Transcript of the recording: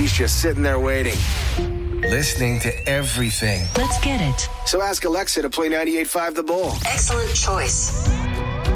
He's just sitting there waiting, listening to everything. Let's get it. So ask Alexa to play 98.5 The Bull. Excellent choice.